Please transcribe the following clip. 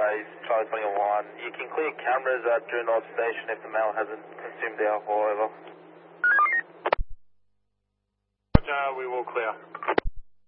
He's Charlie 21. You can clear cameras at Drew North Station if the male hasn't consumed the alcohol, over. We will clear.